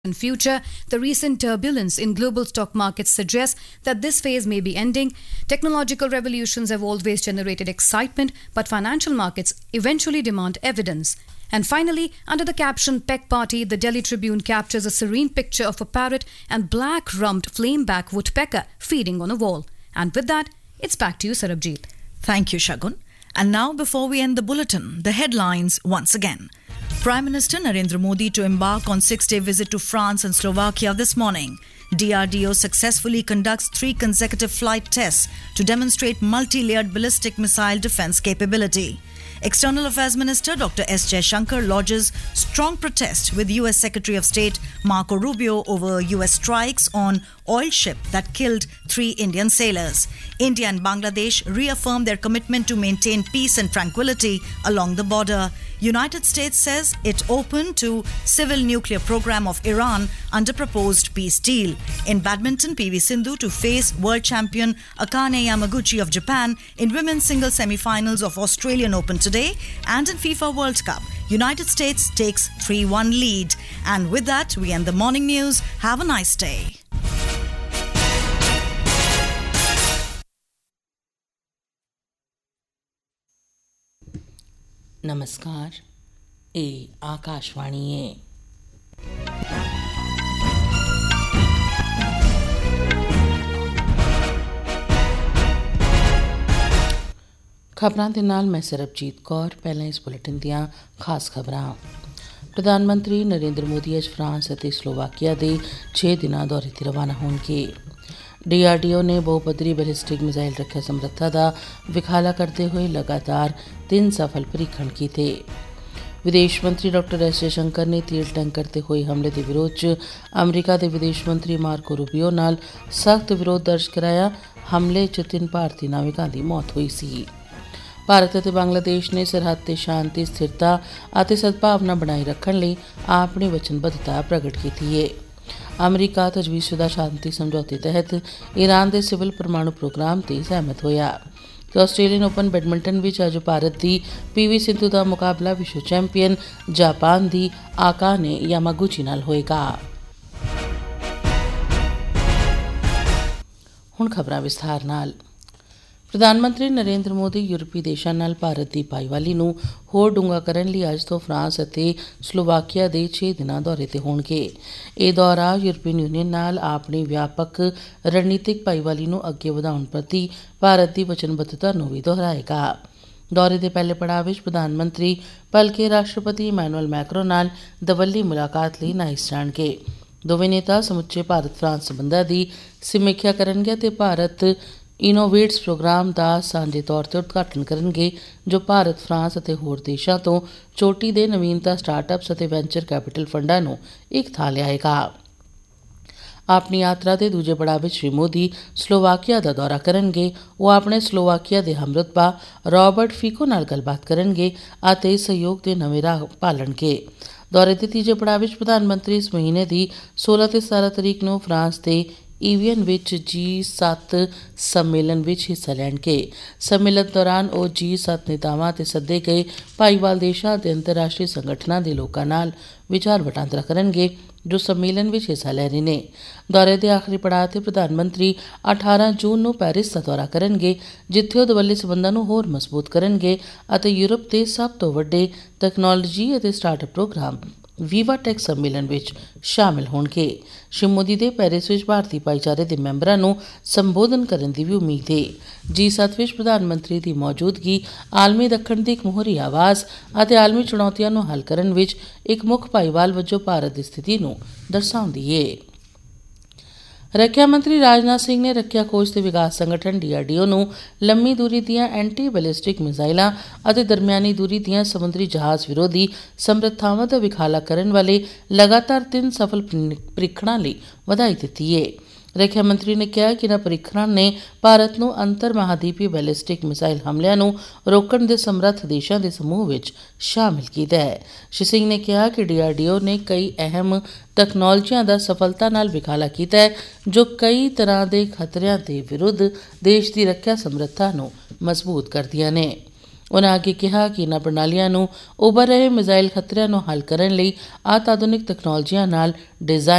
In future, the recent turbulence in global stock markets suggests that this phase may be ending. Technological revolutions have always generated excitement, but financial markets eventually demand evidence. And finally, under the caption Peck Party, the Delhi Tribune captures a serene picture of a parrot and black-rumped flameback woodpecker feeding on a wall. And with that, it's back to you, Sarabjeet. Thank you, Shagun. And now, before we end the bulletin, the headlines once again. Prime Minister Narendra Modi to embark on 6-day visit to France and Slovakia this morning. DRDO successfully conducts 3 consecutive flight tests to demonstrate multi-layered ballistic missile defense capability. External Affairs Minister Dr. S. Jaishankar lodges strong protest with US Secretary of State Marco Rubio over US strikes on oil ship that killed 3 Indian sailors. India and Bangladesh reaffirm their commitment to maintain peace and tranquility along the border. United States says it open to civil nuclear program of Iran under proposed peace deal. In badminton, PV Sindhu to face world champion Akane Yamaguchi of Japan in women's singles semi-finals of Australian Open today. And in FIFA World Cup, United States takes 3-1 lead. And with that, we end the morning news. Have a nice day. नमस्कार ये आकाशवाणी है। खबरां दे नाल मैं सरबजीत कौर। पहले इस bulletin दियां खास खबरां। प्रधानमंत्री नरेंद्र मोदी अज फ्रांस ਅਤੇ स्लोवाकिया ਦੇ 6 ਦਿਨਾਂ ਦੌਰੇ ਤੇ ਰਵਾਨਾ ਹੋਣਗੇ। DRDO ਨੇ ਬਹੁਪੱਧਰੀ ਬੈਲਿਸਟਿਕ ਮਿਜ਼ਾਈਲ ਰੱਖਿਆ ਸਮਰੱਥਾ ਦਾ ਵਿਖਾਲਾ ਕਰਦੇ ਹੋਏ ਲਗਾਤਾਰ 3 ਸਫਲ ਪ੍ਰੀਖਣ ਕੀਤੇ। ਵਿਦੇਸ਼ ਮੰਤਰੀ ਡਾਕਟਰ ਐਸ ਜੈਸ਼ੰਕਰ ਨੇ ਤੇਲ ਟੈਂਕਰ ਤੇ ਹੋਏ ਹਮਲੇ ਦੇ ਵਿਰੋਧ 'ਚ ਅਮਰੀਕਾ ਦੇ ਵਿਦੇਸ਼ ਮੰਤਰੀ ਮਾਰਕੋ ਰੂਬੀਓ ਨਾਲ ਸਖਤ ਵਿਰੋਧ ਦਰਜ ਕਰਾਇਆ। ਹਮਲੇ 'ਚ 3 ਭਾਰਤੀ ਨਾਵਿਕਾਂ ਦੀ ਮੌਤ ਹੋਈ ਸੀ। ਭਾਰਤ ਅਤੇ ਬੰਗਲਾਦੇਸ਼ ਨੇ ਸਰਹੱਦ ਤੇ ਸ਼ਾਂਤੀ, ਸਥਿਰਤਾ ਅਤੇ ਸਦਭਾਵਨਾ ਬਣਾਈ ਰੱਖਣ ਲਈ ਆਪਣੀ ਵਚਨਬੱਧਤਾ ਪ੍ਰਗਟ ਕੀਤੀ ਹੈ। ਅਮਰੀਕਾ ਤਜਵੀਜ਼ਸ਼ੁਦਾ ਸ਼ਾਂਤੀ ਸਮਝੌਤੇ ਤਹਿਤ ਈਰਾਨ ਦੇ ਸਿਵਲ ਪਰਮਾਣੂ ਪ੍ਰੋਗਰਾਮ ਤੇ ਸਹਿਮਤ ਹੋਇਆ। ਤੇ ਆਸਟ੍ਰੇਲੀਅਨ ਓਪਨ ਬੈਡਮਿੰਟਨ ਵਿੱਚ ਅੱਜ ਭਾਰਤ ਦੀ PV ਸਿੰਧੂ ਦਾ ਮੁਕਾਬਲਾ ਵਿਸ਼ਵ ਚੈਂਪੀਅਨ ਜਾਪਾਨ ਦੀ ਆਕਾਨੇ ਯਾਮਾਗੁਚੀ ਨਾਲ ਹੋਏਗਾ। ਹੁਣ ਖਬਰਾਂ ਵਿਸਥਾਰ ਨਾਲ। ਪ੍ਰਧਾਨ ਮੰਤਰੀ ਨਰਿੰਦਰ ਮੋਦੀ ਯੂਰਪੀ ਦੇਸ਼ਾਂ ਨਾਲ ਭਾਰਤ ਦੀ ਭਾਈਵਾਲੀ ਨੂੰ ਹੋਰ ਡੂੰਘਾ ਕਰਨ ਲਈ ਅੱਜ ਤੋਂ ਫਰਾਂਸ ਅਤੇ ਸਲੋਵਾਕੀਆ ਦੇ 6 ਦਿਨਾਂ ਦੌਰੇ ਤੇ ਹੋਣਗੇ। ਇਹ ਦੌਰਾ ਯੂਰਪੀਅਨ ਯੂਨੀਅਨ ਨਾਲ ਆਪਣੀ ਵਿਆਪਕ ਰਣਨੀਤਿਕ ਭਾਈਵਾਲੀ ਨੂੰ ਅੱਗੇ ਵਧਾਉਣ ਪ੍ਰਤੀ ਭਾਰਤ ਦੀ ਵਚਨਬੱਧਤਾ ਨੂੰ ਵੀ ਦੁਹਰਾਏਗਾ। ਦੌਰੇ ਦੇ ਪਹਿਲੇ ਪੜਾਅ ਵਿੱਚ ਪ੍ਰਧਾਨ ਮੰਤਰੀ ਭਲਕੇ ਰਾਸ਼ਟਰਪਤੀ ਇਮੈਨੂਅਲ ਮੈਕਰੋਂ ਨਾਲ ਦਵੱਲੀ ਮੁਲਾਕਾਤ ਲਈ ਨਾਈਸ ਜਾਣਗੇ। ਦੋਵੇਂ ਨੇਤਾ ਸਮੁੱਚੇ ਭਾਰਤ ਫਰਾਂਸ ਸੰਬੰਧਾਂ ਦੀ ਸਮੀਖਿਆ ਕਰਨਗੇ ਅਤੇ ਭਾਰਤ ਇਨੋਵੇਟਸ ਪ੍ਰੋਗਰਾਮ ਦਾ ਸਾਂਝੇ ਤੌਰ ਤੇ ਉਦਘਾਟਨ ਕਰਨਗੇ, ਜੋ ਭਾਰਤ, ਫਰਾਂਸ ਅਤੇ ਹੋਰ ਦੇਸ਼ਾਂ ਤੋਂ ਚੋਟੀ ਦੇ ਨਵੀਨਤਾ ਸਟਾਰਟਅਪਸ ਅਤੇ ਵੈਂਚਰ ਕੈਪੀਟਲ ਫੰਡਾਂ ਨੂੰ ਇੱਕ ਥਾਂ ਲਿਆਏਗਾ। ਆਪਣੀ ਯਾਤਰਾ ਦੇ ਦੂਜੇ ਪੜਾਅ ਵਿੱਚ ਸ਼੍ਰੀ ਮੋਦੀ ਸਲੋਵਾਕੀਆ ਦਾ ਦੌਰਾ ਕਰਨਗੇ। ਉਹ ਆਪਣੇ ਸਲੋਵਾਕੀਆ ਦੇ ਹਮਰੁਤਬਾ ਰਾਬਰਟ ਫੀਕੋ ਨਾਲ ਗੱਲਬਾਤ ਕਰਨਗੇ ਅਤੇ ਸਹਿਯੋਗ ਦੇ ਨਵੇਂ ਰਾਹ ਭਾਲਣਗੇ। ਦੌਰੇ ਦੇ ਤੀਜੇ ਪੜਾਅ ਵਿੱਚ ਪ੍ਰਧਾਨ ਮੰਤਰੀ ਇਸ ਮਹੀਨੇ ਦੀ 16 ਤੇ 17 ਤਰੀਕ ਨੂੰ ਫਰਾਂਸ ਦੇ ਈਵੀਅਨ ਵਿੱਚ G7 ਸੰਮੇਲਨ ਵਿੱਚ ਹਿੱਸਾ ਲੈਣਗੇ। ਸੰਮੇਲਨ ਦੌਰਾਨ ਉਹ G7 ਨੇਤਾਵਾਂ ਅਤੇ ਸੱਦੇ ਗਏ ਭਾਈਵਾਲ ਦੇਸ਼ਾਂ ਅਤੇ ਅੰਤਰਰਾਸ਼ਟਰੀ ਸੰਗਠਨਾਂ ਦੇ ਲੋਕਾਂ ਨਾਲ ਵਿਚਾਰ ਵਟਾਂਦਰਾ ਕਰਨਗੇ, ਜੋ ਸੰਮੇਲਨ ਵਿੱਚ ਹਿੱਸਾ ਲੈ ਰਹੇ ਨੇ। ਦੌਰੇ ਦੇ ਆਖਰੀ ਪੜਾਅ ਤੇ ਪ੍ਰਧਾਨ ਮੰਤਰੀ 18 ਜੂਨ ਨੂੰ ਪੈਰਿਸ ਦਾ ਦੌਰਾ ਕਰਨਗੇ, ਜਿੱਥੇ ਉਹ ਦਵੱਲੀ ਸਬੰਧਾਂ ਨੂੰ ਹੋਰ ਮਜ਼ਬੂਤ ਕਰਨਗੇ ਅਤੇ ਯੂਰਪ ਦੇ ਸਭ ਤੋਂ ਵੱਡੇ ਤਕਨਾਲੋਜੀ ਅਤੇ ਸਟਾਰਟਅਪ ਪ੍ਰੋਗਰਾਮ ਵੀਵਾਟੈਕ ਸੰਮੇਲਨ ਵਿੱਚ ਸ਼ਾਮਿਲ ਹੋਣਗੇ। ਸ਼੍ਰੀ ਮੋਦੀ ਦੇ ਪੈਰਿਸ ਵਿੱਚ ਭਾਰਤੀ ਭਾਈਚਾਰੇ ਦੇ ਮੈਂਬਰਾਂ ਨੂੰ ਸੰਬੋਧਨ ਕਰਨ ਦੀ ਵੀ ਉਮੀਦ ਹੈ। G7 ਵਿੱਚ ਪ੍ਰਧਾਨ ਮੰਤਰੀ ਦੀ ਮੌਜੂਦਗੀ ਆਲਮੀ ਦੱਖਣ ਦੀ ਇੱਕ ਮੋਹਰੀ ਆਵਾਜ਼ ਅਤੇ ਆਲਮੀ ਚੁਣੌਤੀਆਂ ਨੂੰ ਹੱਲ ਕਰਨ ਵਿੱਚ ਇੱਕ ਮੁੱਖ ਭਾਈਵਾਲ ਵਜੋਂ ਭਾਰਤ ਦੀ ਸਥਿਤੀ ਨੂੰ ਦਰਸਾਉਂਦੀ ਹੈ। ਰੱਖਿਆ ਮੰਤਰੀ ਰਾਜਨਾਥ ਸਿੰਘ ਨੇ ਰੱਖਿਆ ਖੋਜ ਤੇ ਵਿਕਾਸ ਸੰਗਠਨ DRDO ਨੂੰ ਲੰਮੀ ਦੂਰੀ ਦੀਆਂ ਐਂਟੀ ਬੈਲਿਸਟਿਕ ਮਿਜ਼ਾਈਲਾਂ ਅਤੇ ਦਰਮਿਆਨੀ ਦੂਰੀ ਦੀਆਂ ਸਮੁੰਦਰੀ ਜਹਾਜ਼ ਵਿਰੋਧੀ ਸਮਰੱਥਾਵਾਂ ਦਾ ਵਿਖਾਲਾ ਕਰਨ ਵਾਲੇ ਲਗਾਤਾਰ 3 ਸਫਲ ਪ੍ਰੀਖਣਾਂ ਲਈ ਵਧਾਈ ਦਿੱਤੀ ਹੈ। ਰੱਖਿਆ ਮੰਤਰੀ ਨੇ ਕਿਹਾ ਕਿ ਇਨ੍ਹਾਂ ਪ੍ਰੀਖਣਾਂ ਨੇ ਭਾਰਤ ਨੂੰ ਅੰਤਰ ਮਹਾਦੀਪੀ ਬੈਲਿਸਟਿਕ ਮਿਸਾਈਲ ਹਮਲਿਆਂ ਨੂੰ ਰੋਕਣ ਦੇ ਸਮਰੱਥ ਦੇਸ਼ਾਂ ਦੇ ਸਮੂਹ ਵਿੱਚ ਸ਼ਾਮਿਲ ਕੀਤਾ ਹੈ। ਸ਼੍ਰੀ ਸਿੰਘ ਨੇ ਕਿਹਾ ਕਿ DRDO ਨੇ ਕਈ ਅਹਿਮ ਤਕਨਾਲੋਜੀਆਂ ਦਾ ਸਫਲਤਾ ਨਾਲ ਵਿਖਾਲਾ ਕੀਤਾ ਹੈ, ਜੋ ਕਈ ਤਰ੍ਹਾਂ ਦੇ ਖਤਰਿਆਂ ਦੇ ਵਿਰੁੱਧ ਦੇਸ਼ ਦੀ ਰੱਖਿਆ ਸਮਰੱਥਾ ਨੂੰ ਮਜ਼ਬੂਤ ਕਰਦੀਆਂ ਨੇ। ਉਨ੍ਹਾਂ ਅੱਗੇ ਕਿਹਾ ਕਿ ਇਨ੍ਹਾਂ ਪ੍ਰਣਾਲੀਆਂ ਨੂੰ ਉੱਭਰ ਰਹੇ ਮਿਜ਼ਾਈਲ ਖਤਰਿਆਂ ਨੂੰ ਹੱਲ ਕਰਨ ਲਈ ਅਤਿਆਧੁਨਿਕ ਤਕਨਾਲੋਜੀਆਂ ਨਾਲ ਡਿਜ਼ਾਈਨ